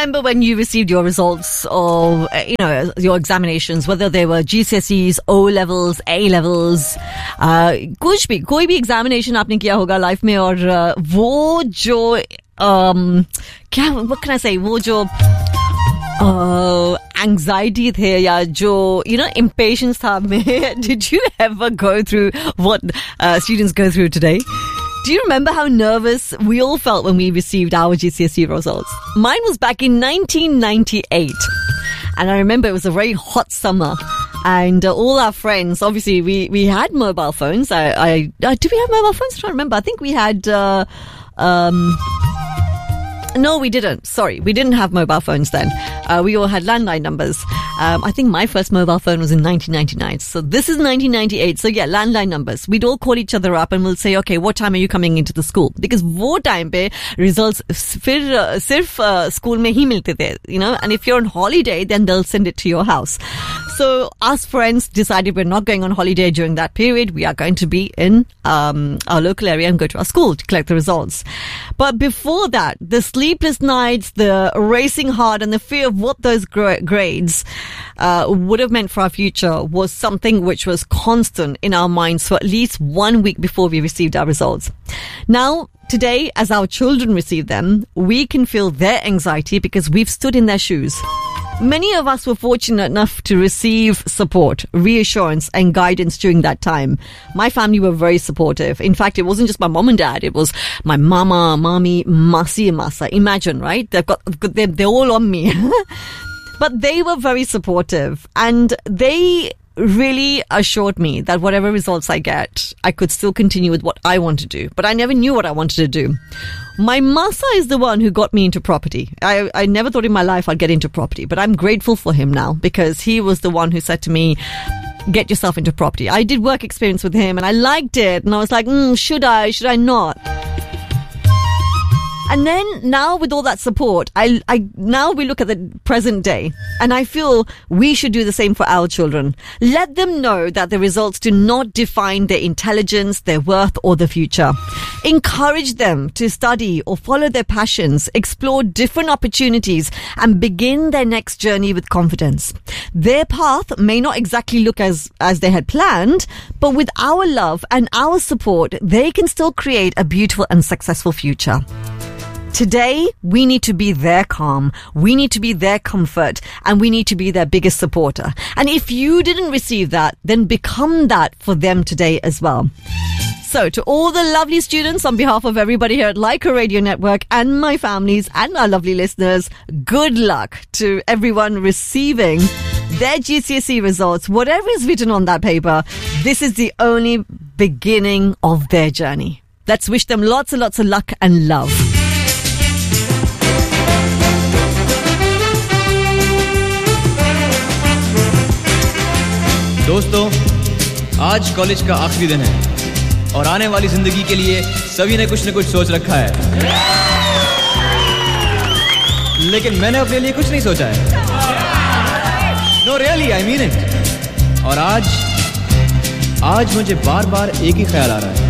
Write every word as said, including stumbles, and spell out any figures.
remember when you received your results of, uh, you know, your examinations, whether they were G C S Es, O levels, A levels, uh, कुछ भी, कोई भी examination आपने किया होगा life में और uh, वो जो, um, क्या, what can I say, वो जो uh, anxiety थे या जो, you know, impatience था में, did you ever go through what uh, students go through today? Do you remember how nervous we all felt when we received our G C S E results? Mine was back in nineteen ninety-eight. And I remember it was a very hot summer. And uh, all our friends, obviously, we, we had mobile phones. I, I uh, did we have mobile phones? I don't remember. I think we had... Uh, um, no, we didn't. Sorry, we didn't have mobile phones then. Uh, we all had landline numbers. Um, I think my first mobile phone was in nineteen ninety-nine. So this is nineteen ninety-eight. So yeah, landline numbers. We'd all call each other up and we'll say, okay, what time are you coming into the school? Because wo time pe results fir uh, sirf uh, school mein hi milte the, you know, and if you're on holiday, then they'll send it to your house. So us friends decided we're not going on holiday during that period. We are going to be in um, our local area and go to our school to collect the results. But before that, the sleepless nights, the racing hard and the fear of what those gra- grades uh, would have meant for our future was something which was constant in our minds for at least one week before we received our results. Now, today, as our children receive them, we can feel their anxiety because we've stood in their shoes. Many of us were fortunate enough to receive support, reassurance and guidance during that time. My family were very supportive. In fact, it wasn't just my mom and dad. It was my mama, mommy, masi and masa. Imagine, right? They've got, they're, they're all on me. But they were very supportive and they really assured me that whatever results I get, I could still continue with what I want to do. But I never knew what I wanted to do. My masa is the one who got me into property. I, I never thought in my life I'd get into property, but I'm grateful for him now because he was the one who said to me, get yourself into property. I did work experience with him and I liked it. And I was like, mm, should I, should I not? And then now with all that support, I, I, now we look at the present day and I feel we should do the same for our children. Let them know that the results do not define their intelligence, their worth or the future. Encourage them to study or follow their passions, explore different opportunities and begin their next journey with confidence. Their path may not exactly look as, as they had planned, but with our love and our support, they can still create a beautiful and successful future. Today, we need to be their calm, we need to be their comfort, and we need to be their biggest supporter. And if you didn't receive that, then become that for them today as well. So, to all the lovely students, on behalf of everybody here at Leica Radio Network and my families and our lovely listeners, good luck to everyone receiving their G C S E results. Whatever is written on that paper, this is the only beginning of their journey. Let's wish them lots and lots of luck and love. दोस्तों, आज college का आखिरी दिन है और आने वाली जिंदगी के लिए सभी ने कुछ न कुछ सोच रखा है, लेकिन मैंने अपने लिए कुछ नहीं सोचा है. No really, I mean it. और आज आज मुझे बार-बार एक ही ख्याल आ रहा है